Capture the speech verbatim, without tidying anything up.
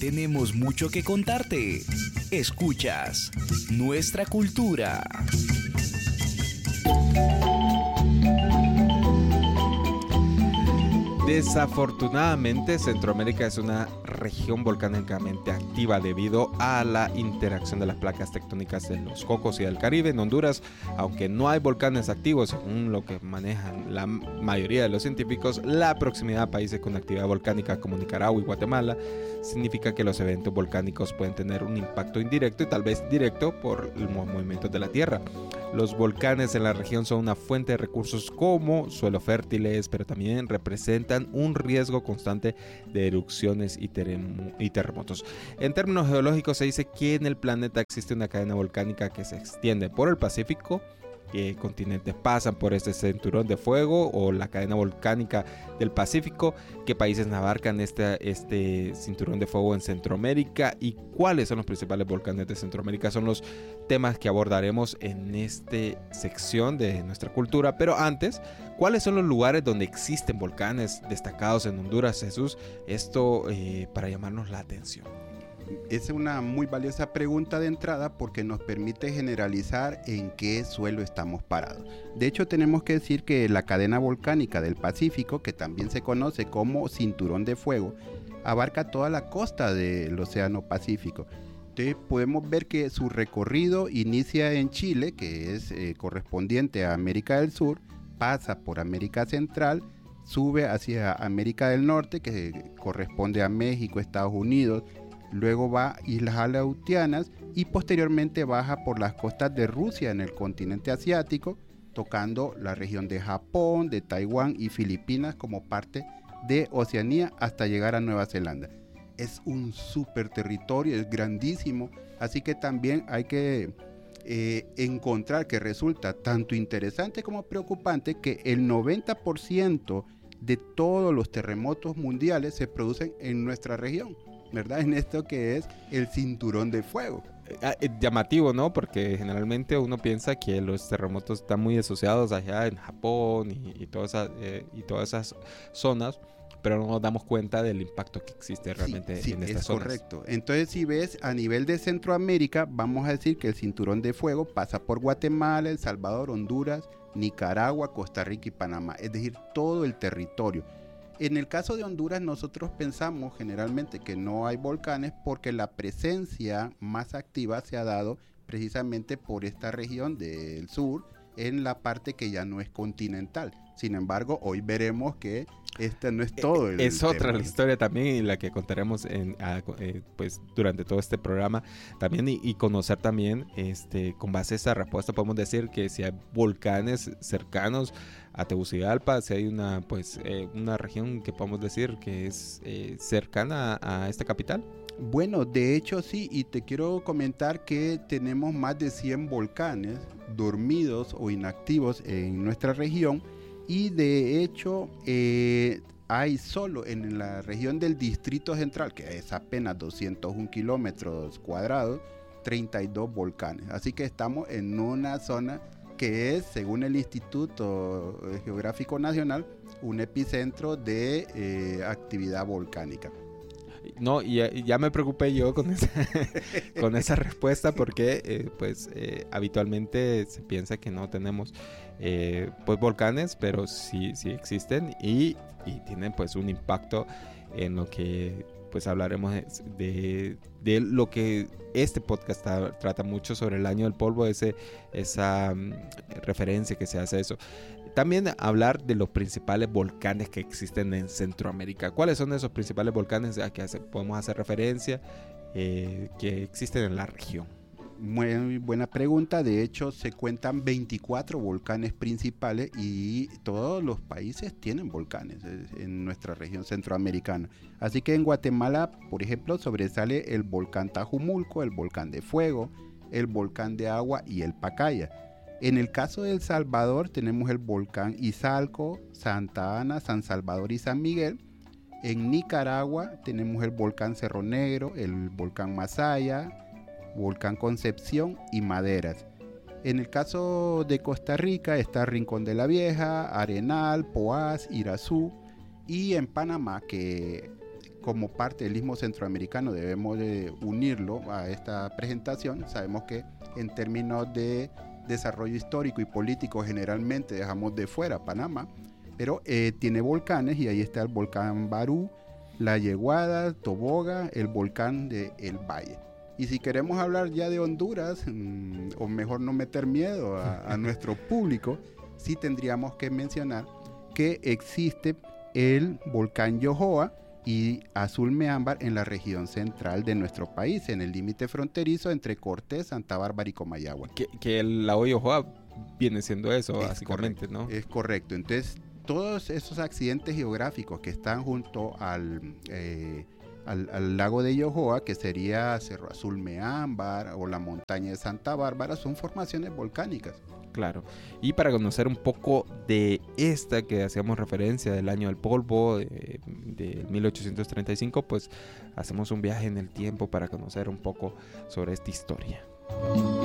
tenemos mucho que contarte. Escuchas Nuestra Cultura. Desafortunadamente, Centroamérica es una región volcánicamente activa debido a la interacción de las placas tectónicas de los Cocos y del Caribe. En Honduras, aunque no hay volcanes activos, según lo que manejan la mayoría de los científicos, la proximidad a países con actividad volcánica como Nicaragua y Guatemala significa que los eventos volcánicos pueden tener un impacto indirecto y tal vez directo por los movimientos de la Tierra. Los volcanes en la región son una fuente de recursos como suelos fértiles, pero también representan un riesgo constante de erupciones y, terrem- y terremotos. En términos geológicos se dice que en el planeta existe una cadena volcánica que se extiende por el Pacífico, que continentes pasan por este cinturón de fuego o la cadena volcánica del Pacífico, qué países abarcan este, este cinturón de fuego en Centroamérica y cuáles son los principales volcanes de Centroamérica. Son los temas que abordaremos en esta sección de Nuestra Cultura. Pero antes, ¿cuáles son los lugares donde existen volcanes destacados en Honduras, Jesús? Esto eh, para llamarnos la atención. Es una muy valiosa pregunta de entrada porque nos permite generalizar en qué suelo estamos parados. De hecho, tenemos que decir que la cadena volcánica del Pacífico, que también se conoce como cinturón de fuego, abarca toda la costa del Océano Pacífico. Entonces podemos ver que su recorrido inicia en Chile, que es eh, correspondiente a América del Sur, pasa por América Central, sube hacia América del Norte, que corresponde a México, Estados Unidos, luego va a Islas Aleutianas y posteriormente baja por las costas de Rusia en el continente asiático, tocando la región de Japón, de Taiwán y Filipinas como parte de Oceanía hasta llegar a Nueva Zelanda. Es un súper territorio, es grandísimo, así que también hay que eh, encontrar que resulta tanto interesante como preocupante que el noventa por ciento de todos los terremotos mundiales se producen en nuestra región, ¿verdad? En esto que es el cinturón de fuego. Eh, llamativo, ¿no? Porque generalmente uno piensa que los terremotos están muy asociados allá en Japón y, y, todas, esas, eh, y todas esas zonas, pero no nos damos cuenta del impacto que existe realmente sí, sí, en estas es zonas. Correcto. Entonces, si ves a nivel de Centroamérica, vamos a decir que el cinturón de fuego pasa por Guatemala, El Salvador, Honduras, Nicaragua, Costa Rica y Panamá, es decir, todo el territorio. En el caso de Honduras, nosotros pensamos generalmente que no hay volcanes porque la presencia más activa se ha dado precisamente por esta región del sur, en la parte que ya no es continental. Sin embargo, hoy veremos que este no es todo el Es tema. otra la historia también y la que contaremos en, a, eh, pues, durante todo este programa también y, y conocer también este, con base a esa respuesta podemos decir que si hay volcanes cercanos a Tegucigalpa, si hay una, pues, eh, una región que podemos decir que es eh, cercana a, a esta capital. Bueno, de hecho sí, y te quiero comentar que tenemos más de cien volcanes dormidos o inactivos en nuestra región y de hecho eh, hay solo en la región del Distrito Central, que es apenas doscientos un kilómetros cuadrados, treinta y dos volcanes. Así que estamos en una zona que es, según el Instituto Geográfico Nacional, un epicentro de eh, actividad volcánica. No, y ya, y ya me preocupé yo con esa, con esa respuesta porque eh, pues eh, habitualmente se piensa que no tenemos eh, pues volcanes, pero sí, sí existen y, y tienen pues un impacto en lo que pues hablaremos de, de, de lo que este podcast tra- trata mucho sobre el año del polvo, ese, esa um, referencia que se hace a eso. También hablar de los principales volcanes que existen en Centroamérica. ¿Cuáles son esos principales volcanes a que hace, podemos hacer referencia eh, que existen en la región? Muy buena pregunta. De hecho, se cuentan veinticuatro volcanes principales y todos los países tienen volcanes en nuestra región centroamericana. Así que en Guatemala, por ejemplo, sobresale el volcán Tajumulco, el volcán de fuego, el volcán de agua y el Pacaya. En el caso de El Salvador tenemos el volcán Izalco, Santa Ana, San Salvador y San Miguel. En Nicaragua tenemos el volcán Cerro Negro, el volcán Masaya, volcán Concepción y Maderas. En el caso de Costa Rica está Rincón de la Vieja, Arenal, Poás, Irazú. Y en Panamá, que como parte del Istmo Centroamericano debemos de unirlo a esta presentación. Sabemos que en términos de desarrollo histórico y político generalmente dejamos de fuera Panamá, pero eh, tiene volcanes y ahí está el volcán Barú, la Yeguada, Toboga, el volcán de El Valle. Y si queremos hablar ya de Honduras, mmm, o mejor no meter miedo a, a nuestro público, sí tendríamos que mencionar que existe el volcán Yohoa y Azul Meámbar en la región central de nuestro país, en el límite fronterizo entre Cortés, Santa Bárbara y Comayagua. Que, que el lago Yohoa viene siendo eso, es básicamente, correcto, ¿no? Es correcto. Entonces, todos esos accidentes geográficos que están junto al, eh, al, al lago de Yohoa, que sería Cerro Azul Meámbar o la montaña de Santa Bárbara, son formaciones volcánicas. Claro, y para conocer un poco de esta que hacíamos referencia del año del polvo de, de mil ochocientos treinta y cinco, pues hacemos un viaje en el tiempo para conocer un poco sobre esta historia.